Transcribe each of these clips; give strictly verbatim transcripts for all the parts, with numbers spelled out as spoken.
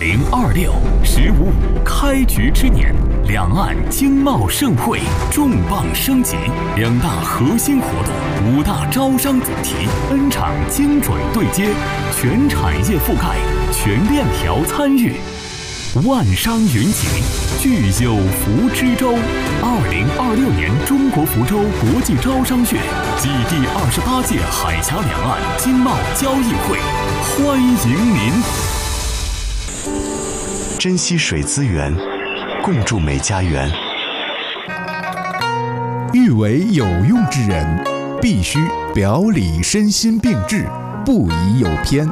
零二六十五五开局之年，两岸经贸盛会重磅升级，两大核心活动，五大招商主题 ，N 场精准对接，全产业覆盖，全链条参与。万商云集，聚友福之州。二零二六年中国福州国际招商月暨第二十八届海峡两岸经贸交易会，欢迎您！ 珍惜水资源，共筑美家园。 欲为有用之人，必须表里身心并治，不宜有偏。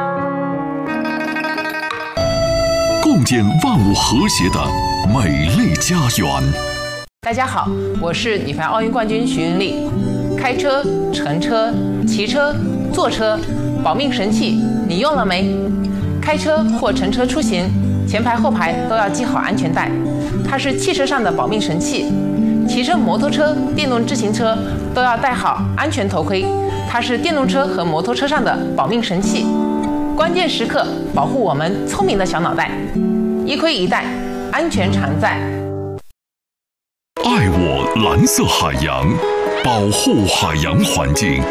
共建万物和谐的美丽家园。 大家好，我是女排奥运冠军徐云丽。开车、乘车、骑车、坐车，保命神器你用了没？开车或乘车出行，前排后排都要系好安全带，它是汽车上的保命神器。骑车摩托车、电动自行车都要戴好安全头盔，它是电动车和摩托车上的保命神器。关键时刻保护我们聪明的小脑袋，一盔一带，安全常在。 爱我蓝色海洋，保护海洋环境，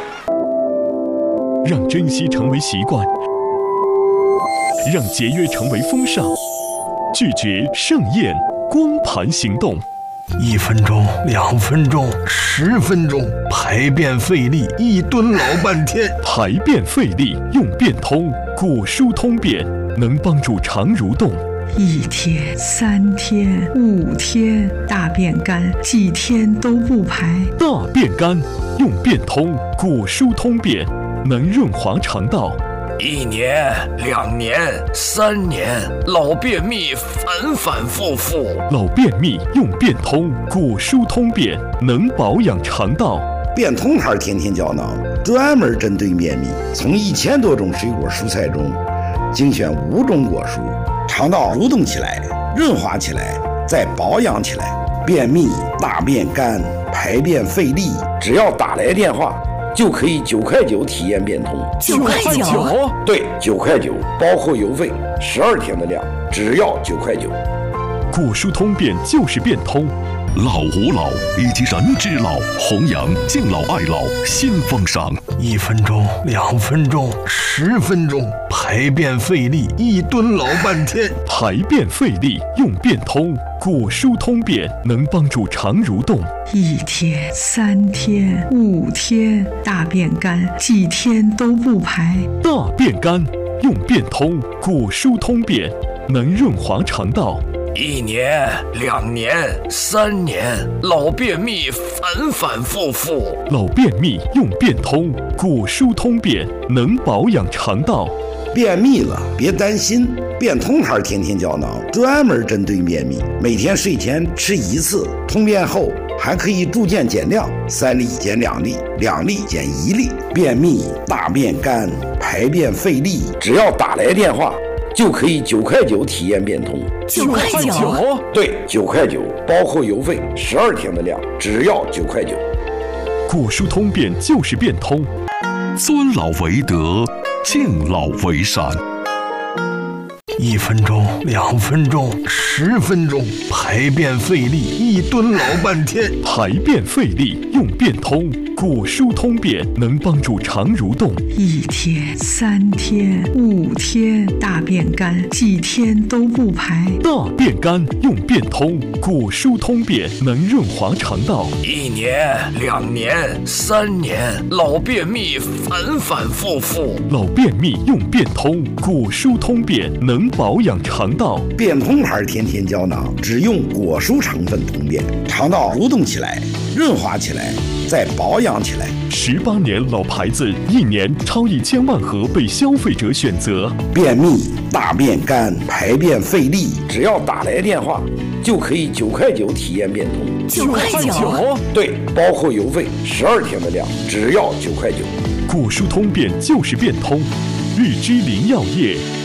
让珍惜成为习惯，让节约成为风尚，拒绝盛宴光盘行动。 一分钟、两分钟、十分钟，排便费力，一蹲老半天。 排便费力用便通，果蔬通便能帮助肠蠕动。 一天、三天、五天，大便干，几天都不排。 大便干用便通，果蔬通便能润滑肠道。 一年、两年、三年，老便秘反反复复。 老便秘用便通，果蔬通便能保养肠道。 便通牌天天胶囊专门针对便秘，从一千多种水果蔬菜中精选五种果蔬，肠道蠕动起来，润滑起来，再保养起来。便秘、大便干、排便费力，只要打来电话就可以九块九体验变通。 九块九？ 对，九块九，包括邮费，十二天的量，只要九块九。 果蔬通便就是变通， 老吾老以及人之老，弘扬敬老爱老新风尚。 一分钟、两分钟、十分钟，排便费力，一蹲老半天。 排便费力用便通，果蔬通便能帮助肠蠕动。 一天、三天、五天，大便干，几天都不排。 大便干用便通，果蔬通便能润滑肠道。 一年、两年、三年，老便秘反反复复。 老便秘用便通，果蔬通便能保养肠道。 便秘了别担心，便通牌天天胶囊专门针对便秘，每天睡前吃一次，通便后还可以逐渐减量，三粒减两粒，两粒减一粒。便秘、大便干、排便费力，只要打来电话就可以九块九体验变通。 九块九？ 对，九块九，包括邮费，十二天的量，只要九块九。 果蔬通便就是变通， 尊老为德，敬老为善。 一分钟、两分钟、十分钟，排便费力，一蹲老半天。 排便费力用便通，果蔬通便能帮助肠蠕动。 一天、三天、五天，大便干，几天都不排。 大便干用便通，果蔬通便能润滑肠道。 一年、两年、三年，老便秘反反复复。 老便秘用便通，果蔬通便能保养肠道。 便通牌天天胶囊只用果蔬成分通便，肠道蠕动起来，润滑起来，再保养起来。 十八年老牌子，一年超一千万盒被消费者选择。 便秘、大便干、排便费力，只要打来电话就可以九块九体验变通。 九块九？ 对，包括邮费，十二天的量，只要九块九。 果蔬通便就是变通，日之林药业